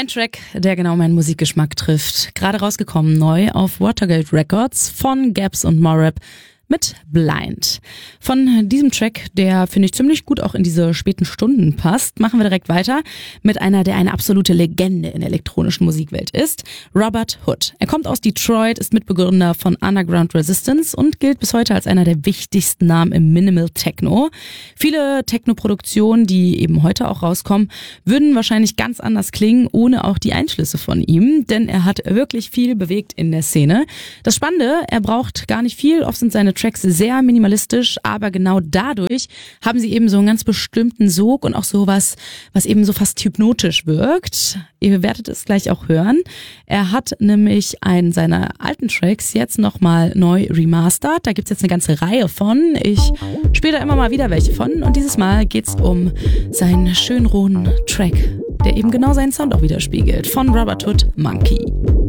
Ein Track, der genau meinen Musikgeschmack trifft. Gerade rausgekommen neu auf Watergate Records von Gaps und Morrap mit Blind. Von diesem Track, der finde ich ziemlich gut auch in diese späten Stunden passt, machen wir direkt weiter mit einer, der eine absolute Legende in der elektronischen Musikwelt ist, Robert Hood. Er kommt aus Detroit, ist Mitbegründer von Underground Resistance und gilt bis heute als einer der wichtigsten Namen im Minimal Techno. Viele Techno-Produktionen, die eben heute auch rauskommen, würden wahrscheinlich ganz anders klingen, ohne auch die Einschlüsse von ihm, denn er hat wirklich viel bewegt in der Szene. Das Spannende, er braucht gar nicht viel, oft sind seine Tracks sehr minimalistisch, aber genau dadurch haben sie eben so einen ganz bestimmten Sog und auch sowas, was eben so fast hypnotisch wirkt. Ihr werdet es gleich auch hören. Er hat nämlich einen seiner alten Tracks jetzt nochmal neu remastert. Da gibt's jetzt eine ganze Reihe von. Ich spiele da immer mal wieder welche von und dieses Mal geht's um seinen schön rohen Track, der eben genau seinen Sound auch widerspiegelt. Von Robert Hood, Monkey.